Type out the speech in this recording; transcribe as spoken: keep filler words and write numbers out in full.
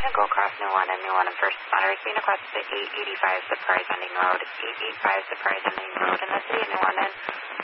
go across New London, New London first responder. Speeding across the eight eighty-five Surprise Ending Road, eight eighty-five Surprise Ending Road in the city of New London.